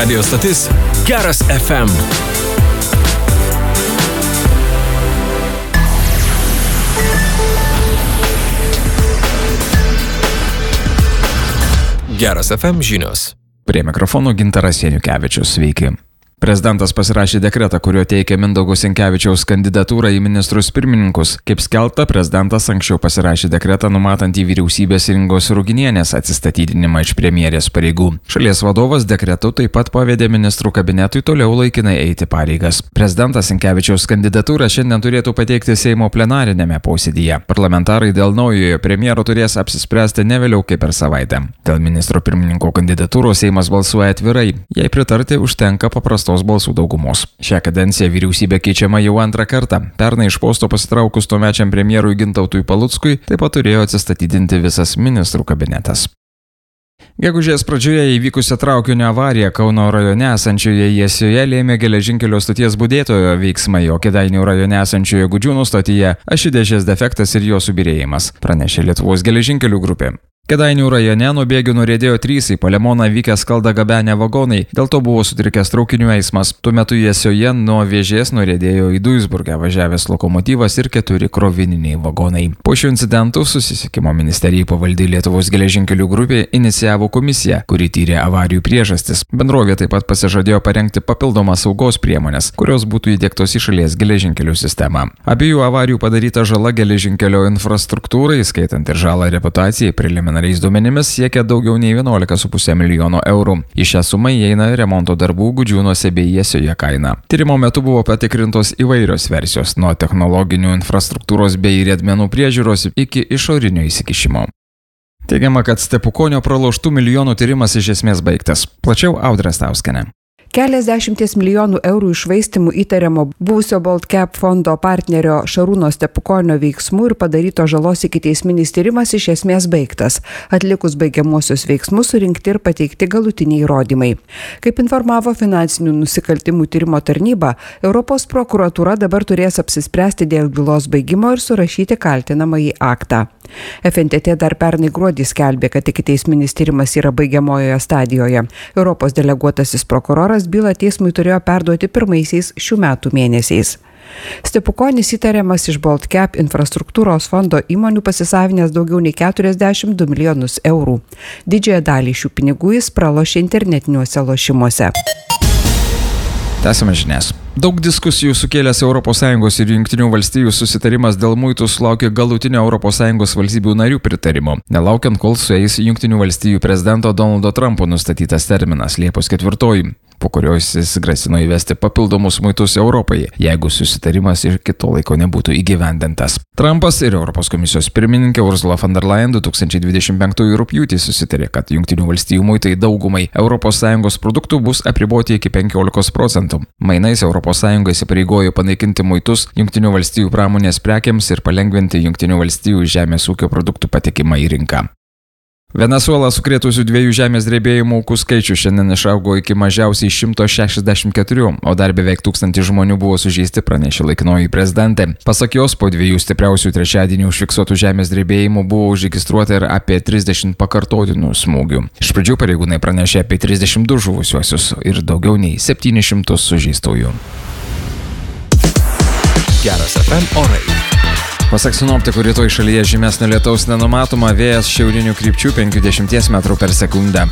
Radio stotis Geras FM. Geras FM žinios. Prie mikrofono Gintaras Janukevičius. Sveiki. Prezidentas pasirašė dekretą, kuriuo teikia Mindaugo Sinkevičiaus kandidatūrą į ministrus pirmininkus. Kaip skelbta, prezidentas anksčiau pasirašė dekretą numatantį vyriausybės Ingos Ruginienės atsistatydinimą iš premjerės pareigų. Šalies vadovas dekretu taip pat pavedė ministrų kabinetui toliau laikinai eiti pareigas. Prezidentas Sinkevičiaus kandidatūrą šiandien turėtų pateikti Seimo plenarinėme posėdyje. Parlamentarai dėl naujojo premjero turės apsispręsti ne vėliau kaip per savaitę. Dėl ministro pirmininko kandidatūros Seimas balsuoja atvirai. Jei pritarti, užtenka paprastos balsų daugumos. Šią kadenciją vyriausybė keičiama jau antrą kartą. Pernai iš posto pasitraukus tuomečiam premjerui Gintautui Paluckui taip pat turėjo atsistatydinti visas ministrų kabinetas. Gegužės pradžioje įvykusią traukinio avariją Kauno rajone esančioje Jesioje lėmė geležinkelio stoties budėtojo veiksmai, o Kėdainių rajone esančioje Gudžiūnų stotyje ašidėžės defektas ir jo subyrėjimas, pranešė Lietuvos geležinkelių grupė. Kėdainių rajone nuo bėgių nuriedėjo 3 į Palemoną vykę skaldą gabenę vagonai, dėl to buvo sutrikęs traukinių eismas. Tuo metu Jesioje nuo Vėžės nuriedėjo į Duisburgą važiavęs lokomotyvas ir 4 krovininiai vagonai. Po šių incidentų Susisiekimo ministerijai pavaldi Lietuvos geležinkelių grupė inicijavo komisiją, kuri tyrė avarijų priežastis. Bendrovė taip pat pasižadėjo parengti papildomas saugos priemonės, kurios būtų įdiegtos į šalies geležinkelių sistemą. Abiejų avarijų padaryta žala geležinkelio infrastruktūrai, skaitant ir žalą reputacijai, preliminariais duomenimis siekia daugiau nei 11,5 milijono eurų. Į šią sumą įeina remonto darbų Gudžiūnuose bei Jesioje kaina. Tyrimo metu buvo patikrintos įvairios versijos, nuo technologinių infrastruktūros bei riedmenų priežiūros iki išorinio įsikišimo. Teigiama, kad Stepukonio praloštų milijonų tyrimas iš esmės baigtas. Plačiau Audra Stauskienė. Keliasdešimties milijonų eurų iššvaistimų įtariamo buvusio Baltcap fondo partnerio Šarūno Stepukonio veiksmų ir padaryto žalos ikiteisminis tyrimas iš esmės baigtas. Atlikus baigiamuosius veiksmus surinkti ir pateikti galutiniai įrodymai. Kaip informavo finansinių nusikaltimų tyrimo tarnyba, Europos prokuratūra dabar turės apsispręsti dėl bylos baigimo ir surašyti kaltinamąjį aktą. FNTT dar pernai gruodį skelbė, kad ikiteisminis tyrimas yra baigiamojoje stadijoje. Europos deleguotasis prokuroras bylą teismui turėjo perduoti pirmaisiais šių metų mėnesiais. Stepukonis įtariamas iš Baltcap infrastruktūros fondo įmonių pasisavinęs daugiau nei 42 milijonus eurų. Didžiąją dalį šių pinigų jis pralošė internetiniuose lošimuose. Tęsiame žinias. Daug diskusijų sukėlęs ES ir Jungtinių valstijų susitarimas dėl muitų sulaukė galutinio ES valstybių narių pritarimo, nelaukiant, kol sueis Jungtinių valstijų prezidento Donaldo Trumpo nustatytas terminas Liepos 4, po kurio jis grasino įvesti papildomus muitus Europai, jeigu susitarimas ir kito laiko nebūtų įgyvendintas. Trumpas ir Europos komisijos pirmininkė Ursula von der Leyen 2025 rugpjūtį susitarė, kad Jungtinių valstijų muitai daugumai ES produktų bus apriboti iki 15%. Mainais ES įsipareigojo panaikinti muitus Jungtinių valstijų pramonės prekiams ir palengvinti Jungtinių valstijų žemės ūkio produktų patekimą į rinką. Venesuela sukrėtusių 2 žemės drebėjimų aukų skaičių šiandien išaugo iki mažiausiai 164, o dar beveik 1000 žmonių buvo sužeisti, pranešė laikinoji prezidentė. Pasak jos, po 2 stipriausių trečiadienį užfiksuotų žemės drebėjimų buvo užregistruota ir apie 30 pakartotinų smūgių. Iš pradžių pareigūnai pranešė apie 32 žuvusiuosius ir daugiau nei 700 sužeistųjų. Geras FM orai. Pasak sinoptikų, rytoj šalyje žymesnio lietaus nenumatoma, vėjas šiaurinių krypčių 50 m per sekundę.